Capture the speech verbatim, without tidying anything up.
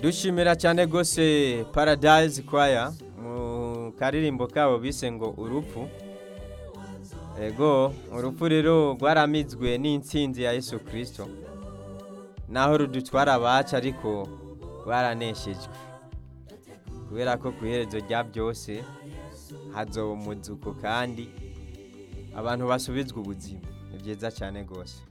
dushimira cyane gose Paradise Choir mu karirimbo kabo bise ngo urupfu. Ego urupfu rero rwaramizwe n'intsinzi ya Yesu Kristo, naho rudutwara abaca ariko rwaraneshejwe, kubera ko ku iherezo rya byose hazoba umuzuko kandi abantu basubizwa ubuzima. Ni byiza cyane gose.